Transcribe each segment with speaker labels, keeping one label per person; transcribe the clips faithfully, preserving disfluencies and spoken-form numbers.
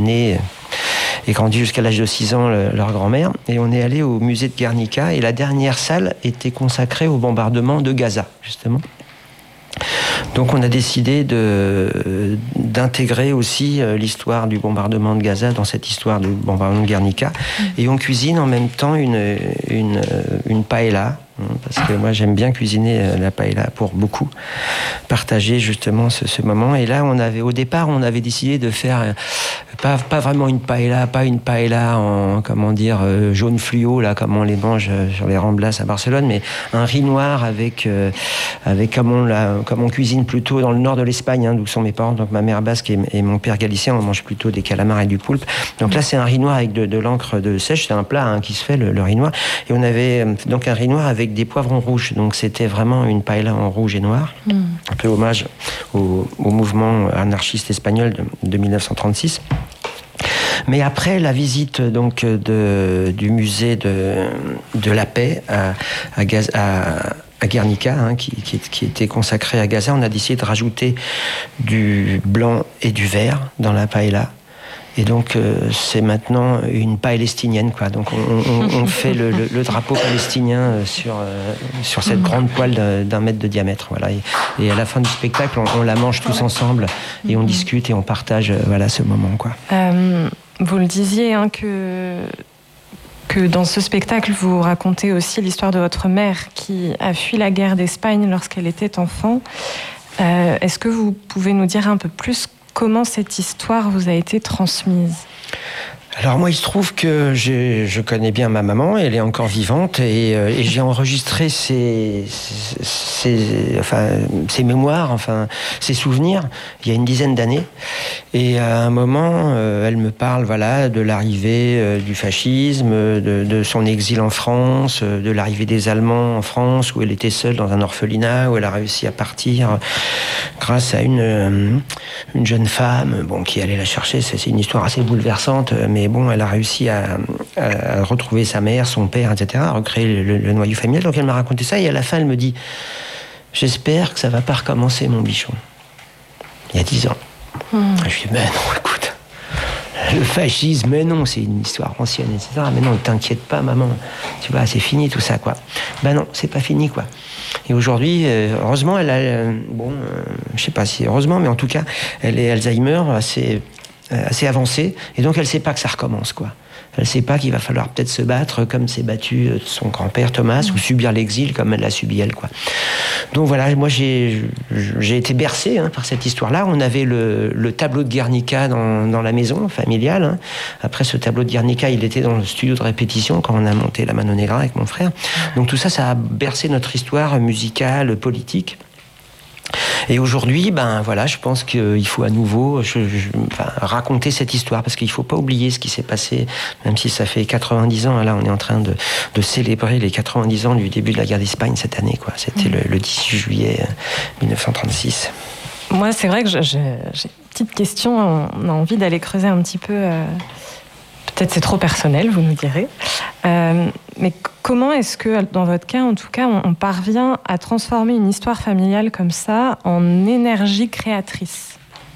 Speaker 1: né et grandi jusqu'à l'âge de six ans, le, leur grand-mère. Et on est allé au musée de Guernica, et la dernière salle était consacrée au bombardement de Gaza, justement. Donc on a décidé de, d'intégrer aussi l'histoire du bombardement de Gaza dans cette histoire du bombardement de Guernica. Mmh. Et on cuisine en même temps une, une, une paella, parce que moi j'aime bien cuisiner la paella pour beaucoup, partager justement ce, ce moment. Et là, on avait, au départ, on avait décidé de faire pas, pas vraiment une paella, pas une paella en, comment dire, jaune fluo, là, comme on les mange sur les Ramblas à Barcelone, mais un riz noir avec, euh, avec comme on, la, comme on cuisine plutôt dans le nord de l'Espagne, hein, d'où sont mes parents, donc ma mère basque et, et mon père galicien, on mange plutôt des calamars et du poulpe. Donc là, c'est un riz noir avec de, de l'encre de sèche, c'est un plat hein, qui se fait, le, le riz noir. Et on avait donc un riz noir avec des poivrons rouges, donc c'était vraiment une paella en rouge et noir, mm. un peu hommage au, au mouvement anarchiste espagnol de, de dix-neuf cent trente-six. Mais après la visite donc de, du musée de, de la paix à, à, Gaz, à, à Guernica, hein, qui, qui, qui était consacré à Gaza, on a décidé de rajouter du blanc et du vert dans la paella. Et donc, euh, c'est maintenant une palestinienne, quoi. Donc, on, on, on fait le, le, le drapeau palestinien sur, euh, sur cette grande poêle d'un, d'un mètre de diamètre, voilà. Et, et à la fin du spectacle, on, on la mange tous ensemble et on discute et on partage, euh, voilà, ce moment, quoi.
Speaker 2: Euh, vous le disiez, hein, que, que dans ce spectacle, vous racontez aussi l'histoire de votre mère qui a fui la guerre d'Espagne lorsqu'elle était enfant. Euh, est-ce que vous pouvez nous dire un peu plus comment cette histoire vous a été transmise ?
Speaker 1: Alors moi, il se trouve que j'ai, je connais bien ma maman, elle est encore vivante, et, euh, et j'ai enregistré ses, ses, enfin, ses mémoires, enfin, ses souvenirs, il y a une dizaine d'années. Et à un moment, euh, elle me parle, voilà, de l'arrivée euh, du fascisme, de, de son exil en France, euh, de l'arrivée des Allemands en France, où elle était seule dans un orphelinat, où elle a réussi à partir grâce à une, euh, une jeune femme, bon, qui allait la chercher. C'est, c'est une histoire assez bouleversante, mais bon, elle a réussi à, à retrouver sa mère, son père, et cetera, à recréer le, le, le noyau familial. Donc elle m'a raconté ça, et à la fin, elle me dit « J'espère que ça va pas recommencer, mon bichon. » Il y a dix ans. Mmh. Je lui dis « Ben non, écoute, le fascisme, mais non, c'est une histoire ancienne, et cetera. Mais non, ne t'inquiète pas, maman. Tu vois, c'est fini tout ça, quoi. » Ben non, c'est pas fini, quoi. Et aujourd'hui, heureusement, elle a... Bon, euh, je sais pas si heureusement, mais en tout cas, elle est Alzheimer assez... assez avancée, et donc elle ne sait pas que ça recommence, quoi. Elle ne sait pas qu'il va falloir peut-être se battre comme s'est battu son grand-père Thomas, mmh. ou subir l'exil comme elle l'a subi elle, quoi. Donc voilà, moi j'ai, j'ai été bercé hein, par cette histoire-là. On avait le, le tableau de Guernica dans, dans la maison familiale. Hein. Après ce tableau de Guernica, il était dans le studio de répétition quand on a monté la Mano Negra avec mon frère. Donc tout ça, ça a bercé notre histoire musicale, politique. Et aujourd'hui, ben voilà, je pense qu'il faut à nouveau je, je, enfin, raconter cette histoire, parce qu'il ne faut pas oublier ce qui s'est passé, même si ça fait quatre-vingt-dix ans. Là, on est en train de, de célébrer les quatre-vingt-dix ans du début de la guerre d'Espagne cette année, quoi. C'était mmh. le, le dix-huit juillet dix-neuf cent trente-six.
Speaker 2: Moi, c'est vrai que je, je, j'ai une petite question. On a envie d'aller creuser un petit peu. Euh, peut-être c'est trop personnel, vous nous direz. Euh, mais comment est-ce que, dans votre cas, en tout cas, on, on parvient à transformer une histoire familiale comme ça en énergie créatrice ?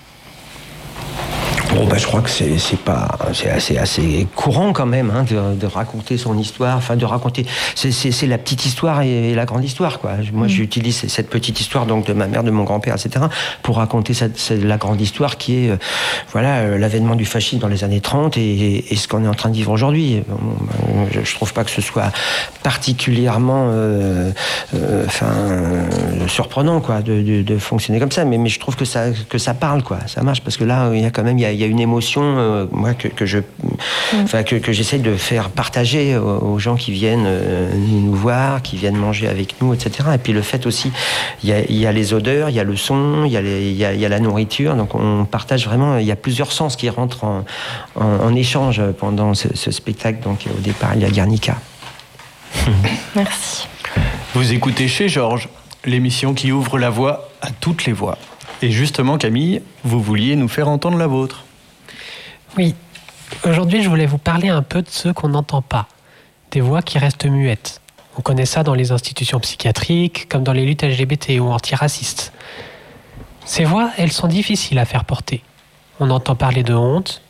Speaker 1: Bon, ben, je crois que c'est, c'est pas, c'est assez, assez courant quand même, hein, de, de raconter son histoire, enfin, de raconter, c'est, c'est, c'est la petite histoire et, et la grande histoire, quoi. Moi, mmh. j'utilise cette petite histoire, donc, de ma mère, de mon grand-père, et cetera, pour raconter cette, cette, la grande histoire qui est, euh, voilà, euh, l'avènement du fascisme dans les années trente et, et, et ce qu'on est en train de vivre aujourd'hui. Bon, ben, je, je trouve pas que ce soit particulièrement, euh, euh, enfin, euh, surprenant, quoi, de, de, de fonctionner comme ça, mais, mais je trouve que ça, que ça parle, quoi, ça marche, parce que là, il y a quand même, il y a, il y a une émotion, euh, moi, que, que je, enfin, que, que j'essaie de faire partager aux, aux gens qui viennent euh, nous voir, qui viennent manger avec nous, et cetera. Et puis le fait aussi, il y a, il y a les odeurs, il y a le son, il y a, les, il y a, il y a la nourriture, donc on partage vraiment, il y a plusieurs sens qui rentrent en, en, en échange pendant ce, ce spectacle. Donc au départ, il y a Guernica.
Speaker 2: Merci.
Speaker 3: Vous écoutez Chez Georges, l'émission qui ouvre la voie à toutes les voix. Et justement, Camille, vous vouliez nous faire entendre la vôtre.
Speaker 4: Oui, aujourd'hui je voulais vous parler un peu de ceux qu'on n'entend pas, des voix qui restent muettes. On connaît ça dans les institutions psychiatriques, comme dans les luttes L G B T ou antiracistes. Ces voix, elles sont difficiles à faire porter. On entend parler de honte,